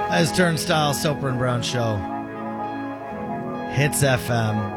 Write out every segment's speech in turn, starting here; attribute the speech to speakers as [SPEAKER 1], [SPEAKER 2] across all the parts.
[SPEAKER 1] As Turnstile, Soper and Brown Show. Hits FM.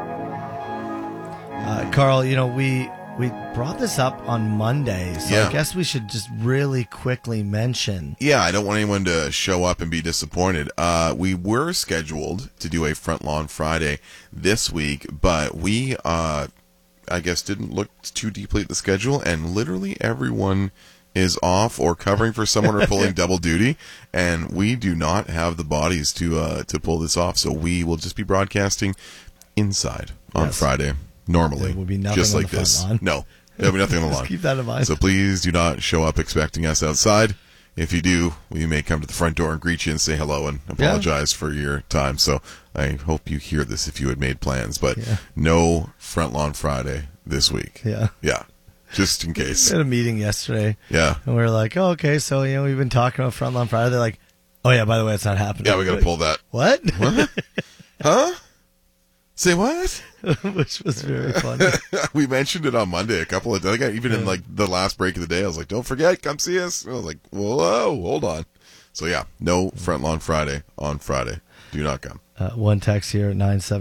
[SPEAKER 1] Carl, you know, we brought this up on Monday, so I guess we should just really quickly mention.
[SPEAKER 2] Yeah, I don't want anyone to show up and be disappointed. We were scheduled to do a Front Lawn Friday this week, but we, I guess, didn't look too deeply at the schedule, and literally everyone is off or covering for someone or pulling double duty, and we do not have the bodies to pull this off, so we will just be broadcasting inside on Friday, normally.
[SPEAKER 1] There will be nothing
[SPEAKER 2] just
[SPEAKER 1] on
[SPEAKER 2] like
[SPEAKER 1] the front
[SPEAKER 2] this.
[SPEAKER 1] lawn.
[SPEAKER 2] No, there'll be nothing on the lawn.
[SPEAKER 1] Keep that in mind.
[SPEAKER 2] So please do not show up expecting us outside. If you do, we may come to the front door and greet you and say hello and apologize for your time. So I hope you hear this if you had made plans, but no Front Lawn Friday this week.
[SPEAKER 1] Yeah.
[SPEAKER 2] Just in case.
[SPEAKER 1] We had a meeting yesterday.
[SPEAKER 2] Yeah.
[SPEAKER 1] And we were like, oh, okay, so, you know, we've been talking about Front Lawn Friday. They're like, oh, yeah, by the way, it's not happening.
[SPEAKER 2] Yeah, we got to pull that.
[SPEAKER 1] What?
[SPEAKER 2] Huh? Say what?
[SPEAKER 1] Which was very funny.
[SPEAKER 2] We mentioned it on Monday a couple of times. Even in, like, the last break of the day, I was like, don't forget, come see us. And I was like, whoa, hold on. So, yeah, no Front Lawn Friday on Friday. Do not come.
[SPEAKER 1] One text here,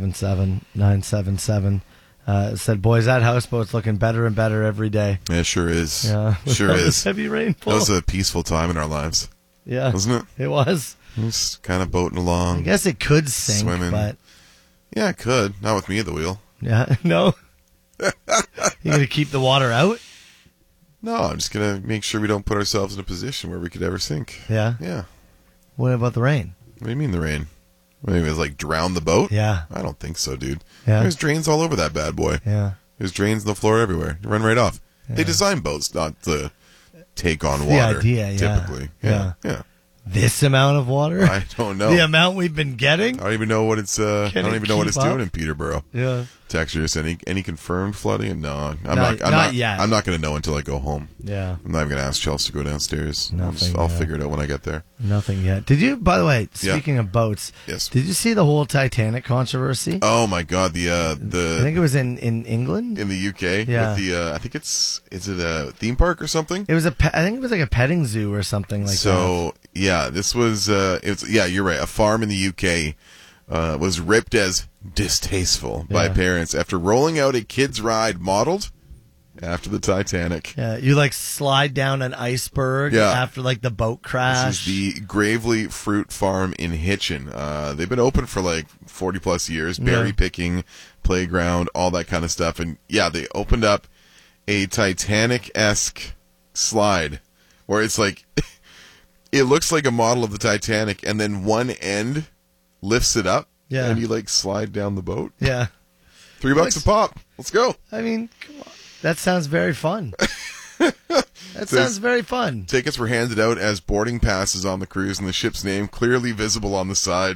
[SPEAKER 1] 977 said, boys, that houseboat's looking better and better every day.
[SPEAKER 2] Yeah, it sure is.
[SPEAKER 1] Yeah.
[SPEAKER 2] Sure is.
[SPEAKER 1] Heavy rainfall.
[SPEAKER 2] That was a peaceful time in our lives.
[SPEAKER 1] Yeah.
[SPEAKER 2] Wasn't it?
[SPEAKER 1] It was.
[SPEAKER 2] Just kind of boating along.
[SPEAKER 1] I guess it could sink,
[SPEAKER 2] swimming.
[SPEAKER 1] but...
[SPEAKER 2] Yeah, it could. Not with me at the wheel.
[SPEAKER 1] Yeah, no. You going to keep the water out?
[SPEAKER 2] No, I'm just going to make sure we don't put ourselves in a position where we could ever sink.
[SPEAKER 1] Yeah?
[SPEAKER 2] Yeah.
[SPEAKER 1] What about the rain?
[SPEAKER 2] What do you mean the rain? Maybe it's like drown the boat?
[SPEAKER 1] Yeah.
[SPEAKER 2] I don't think so, dude.
[SPEAKER 1] Yeah.
[SPEAKER 2] There's drains all over that bad boy.
[SPEAKER 1] Yeah.
[SPEAKER 2] There's drains on the floor everywhere. You run right off.
[SPEAKER 1] Yeah.
[SPEAKER 2] They design boats not to take on water.
[SPEAKER 1] The idea, yeah.
[SPEAKER 2] Typically. Yeah.
[SPEAKER 1] This amount of water?
[SPEAKER 2] I don't know.
[SPEAKER 1] The amount we've been getting?
[SPEAKER 2] I don't even know what it's. I don't even know what it's
[SPEAKER 1] keep up?
[SPEAKER 2] doing in Peterborough.
[SPEAKER 1] Yeah.
[SPEAKER 2] Textures. Any confirmed flooding? No,
[SPEAKER 1] Not yet.
[SPEAKER 2] I'm not going to know until I go home.
[SPEAKER 1] Yeah.
[SPEAKER 2] I'm not even going to ask Chelsea to go downstairs.
[SPEAKER 1] Nothing,
[SPEAKER 2] I'll figure it out when I get there.
[SPEAKER 1] Nothing yet. Did you, by the way, speaking of boats,
[SPEAKER 2] yes.
[SPEAKER 1] Did you see the whole Titanic controversy?
[SPEAKER 2] Oh my God,
[SPEAKER 1] I think it was in England?
[SPEAKER 2] In the UK?
[SPEAKER 1] Yeah.
[SPEAKER 2] With the, I think is it a theme park or something?
[SPEAKER 1] It was I think it was like a petting zoo or something like that.
[SPEAKER 2] So, yeah, this was, you're right. A farm in the UK was ripped as distasteful by parents after rolling out a kids' ride modeled after the Titanic.
[SPEAKER 1] Yeah, you like slide down an iceberg after like the boat crash.
[SPEAKER 2] This is the Gravely Fruit Farm in Hitchin. They've been open for like 40 plus years, berry picking, playground, all that kind of stuff. And yeah, they opened up a Titanic-esque slide where it's like, it looks like a model of the Titanic and then one end lifts it up.
[SPEAKER 1] Yeah.
[SPEAKER 2] And you like slide down the boat.
[SPEAKER 1] Yeah.
[SPEAKER 2] $3 a pop. Let's go.
[SPEAKER 1] I mean, come on. That sounds very fun. That sounds very fun.
[SPEAKER 2] Tickets were handed out as boarding passes on the cruise and the ship's name clearly visible on the side.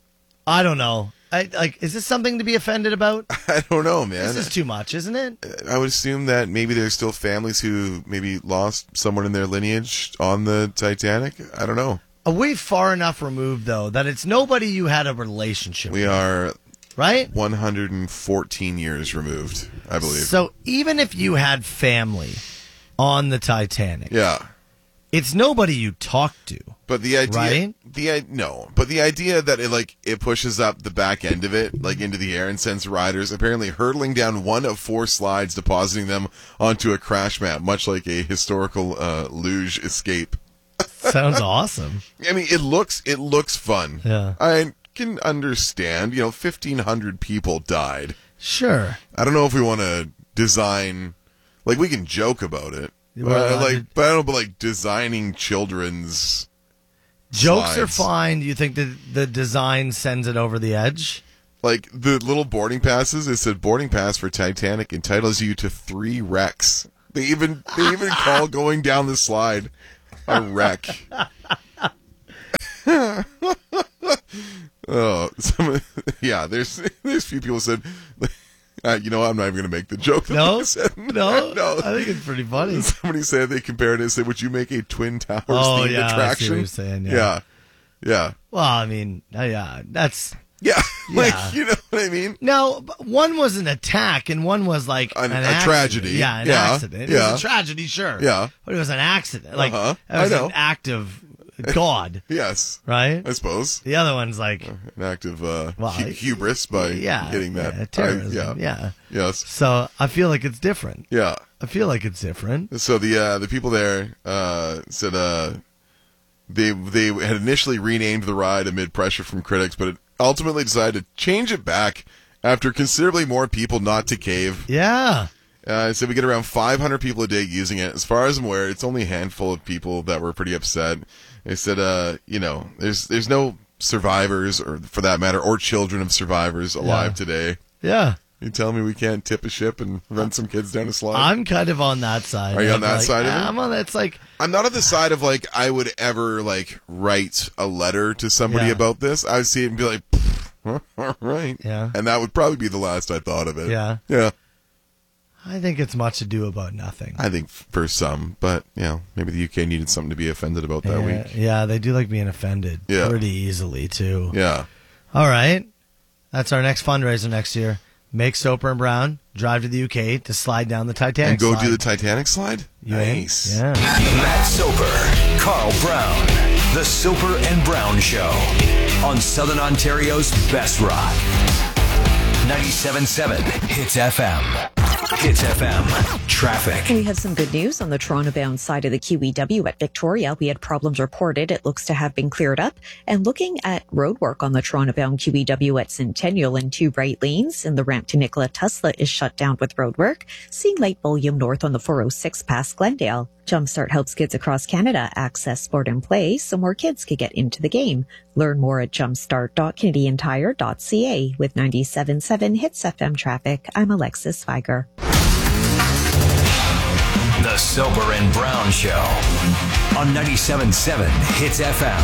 [SPEAKER 1] I don't know. Is this something to be offended about?
[SPEAKER 2] I don't know, man.
[SPEAKER 1] This is too much, isn't it?
[SPEAKER 2] I would assume that maybe there's still families who maybe lost someone in their lineage on the Titanic. I don't know.
[SPEAKER 1] Are we far enough removed, though, that it's nobody you had a relationship with?
[SPEAKER 2] We are...
[SPEAKER 1] Right?
[SPEAKER 2] 114 years removed, I believe.
[SPEAKER 1] So even if you had family on the Titanic, it's nobody you talk to.
[SPEAKER 2] But the idea,
[SPEAKER 1] right?
[SPEAKER 2] But the idea that it pushes up the back end of it, like into the air, and sends riders apparently hurtling down one of 4 slides, depositing them onto a crash mat, much like a historical luge escape.
[SPEAKER 1] Sounds awesome.
[SPEAKER 2] I mean, it looks fun.
[SPEAKER 1] Yeah.
[SPEAKER 2] I can understand, 1,500 people died.
[SPEAKER 1] Sure.
[SPEAKER 2] I don't know if we want to design, we can joke about it.
[SPEAKER 1] Well,
[SPEAKER 2] but I don't know, designing children's
[SPEAKER 1] jokes
[SPEAKER 2] slides
[SPEAKER 1] are fine. Do you think that the design sends it over the edge?
[SPEAKER 2] Like the little boarding passes, it said boarding pass for Titanic entitles you to 3 wrecks. They even call going down the slide a wreck. There's a few people said, I'm not even going to make the joke.
[SPEAKER 1] No,
[SPEAKER 2] I
[SPEAKER 1] think it's pretty funny.
[SPEAKER 2] Somebody said they compared it and said, would you make a Twin Towers themed attraction?
[SPEAKER 1] I see what you're saying,
[SPEAKER 2] yeah.
[SPEAKER 1] Well, I mean, that's...
[SPEAKER 2] Yeah, you know what I mean?
[SPEAKER 1] No, one was an attack and one was like
[SPEAKER 2] a
[SPEAKER 1] accident.
[SPEAKER 2] tragedy.
[SPEAKER 1] Yeah, an accident. It
[SPEAKER 2] Yeah.
[SPEAKER 1] was a tragedy, sure.
[SPEAKER 2] Yeah.
[SPEAKER 1] It was an accident. It was
[SPEAKER 2] I know.
[SPEAKER 1] an act of God.
[SPEAKER 2] Yes.
[SPEAKER 1] Right?
[SPEAKER 2] I suppose.
[SPEAKER 1] The other one's like...
[SPEAKER 2] An act of hubris by getting that.
[SPEAKER 1] Yeah, terrorism. Yeah.
[SPEAKER 2] Yes.
[SPEAKER 1] So I feel like it's different.
[SPEAKER 2] Yeah.
[SPEAKER 1] I feel like it's different.
[SPEAKER 2] So the people there said they had initially renamed the ride amid pressure from critics, but it ultimately decided to change it back after considerably more people not to cave.
[SPEAKER 1] Yeah.
[SPEAKER 2] So we get around 500 people a day using it. As far as I'm aware, it's only a handful of people that were pretty upset. They said, there's no survivors, or for that matter, or children of survivors alive today.
[SPEAKER 1] Yeah.
[SPEAKER 2] You tell me we can't tip a ship and run some kids down a slide?
[SPEAKER 1] I'm kind of on that side.
[SPEAKER 2] Are you on that side of it?
[SPEAKER 1] I'm on that. It's like...
[SPEAKER 2] I'm not on the side of, like, I would ever, like, write a letter to somebody about this. I would see it and be like, all right.
[SPEAKER 1] Yeah.
[SPEAKER 2] And that would probably be the last I thought of it.
[SPEAKER 1] Yeah.
[SPEAKER 2] Yeah.
[SPEAKER 1] I think it's much ado about nothing.
[SPEAKER 2] I think for some, but, maybe the UK needed something to be offended about that week.
[SPEAKER 1] Yeah, they do like being offended pretty easily, too.
[SPEAKER 2] Yeah.
[SPEAKER 1] All right. That's our next fundraiser next year. Make Soper and Brown drive to the UK to slide down the Titanic
[SPEAKER 2] slide. And
[SPEAKER 1] go
[SPEAKER 2] do the Titanic slide?
[SPEAKER 1] Nice. Yeah.
[SPEAKER 3] Matt Soper, Carl Brown, The Soper and Brown Show on Southern Ontario's Best Rock. 97.7 Hits FM. Hits FM. Traffic.
[SPEAKER 4] We have some good news on the Toronto-bound side of the QEW at Victoria. We had problems reported. It looks to have been cleared up. And looking at roadwork on the Toronto-bound QEW at Centennial in 2 right lanes, and the ramp to Nikola Tesla is shut down with roadwork. Seeing light volume north on the 406 past Glendale. Jumpstart helps kids across Canada access sport and play so more kids can get into the game. Learn more at jumpstart.canadiantire.ca. With 97.7 Hits FM traffic, I'm Alexis Viger.
[SPEAKER 3] The Soper and Brown Show on 97.7 Hits FM.